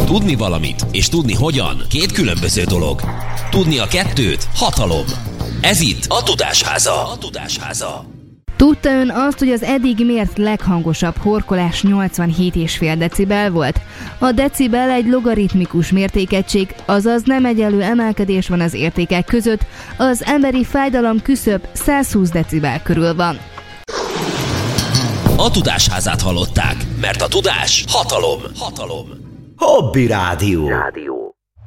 Tudni valamit és tudni hogyan két különböző dolog. Tudni a kettőt hatalom. Ez itt a Tudásháza. Tudta ön azt, hogy az eddig mért leghangosabb horkolás 87,5 decibel volt? A decibel egy logaritmikus mértékegység, azaz nem egyenlő emelkedés van az értékek között, az emberi fájdalom küszöb 120 decibel körül van. A Tudásházát hallották, mert a tudás hatalom. Hobby Rádió.